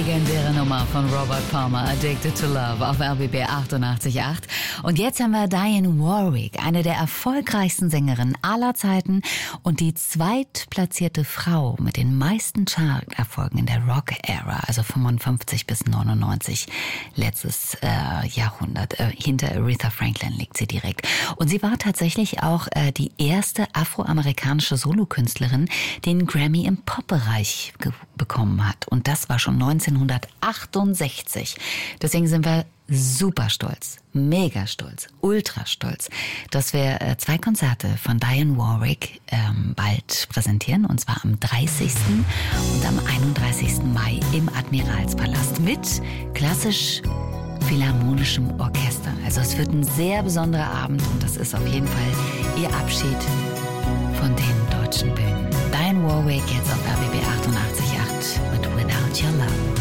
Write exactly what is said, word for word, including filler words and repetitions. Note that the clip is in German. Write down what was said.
legendäre Nummer von Robert Palmer, Addicted to Love auf R B B achtundachtzig Komma acht. Und jetzt haben wir Dionne Warwick, eine der erfolgreichsten Sängerinnen aller Zeiten und die zweitplatzierte Frau mit den meisten Chart-Erfolgen in der Rock-Ära, also fünfundfünfzig bis neunundneunzig, letztes äh, Jahrhundert. Äh, hinter Aretha Franklin liegt sie direkt. Und sie war tatsächlich auch äh, die erste afroamerikanische Solokünstlerin, die einen Grammy im Pop-Bereich ge- bekommen hat. Und das war schon neunzehnhundertachtundsechzig. Deswegen sind wir super stolz, mega stolz, ultra stolz, dass wir äh, zwei Konzerte von Dionne Warwick ähm, bald präsentieren. Und zwar am dreißigsten und am einunddreißigsten Mai im Admiralspalast mit klassisch philharmonischem Orchester. Also es wird ein sehr besonderer Abend und das ist auf jeden Fall ihr Abschied von den deutschen Bühnen. Dionne Warwick jetzt auf R B B achtundachtzig Komma acht mit Without Your Love.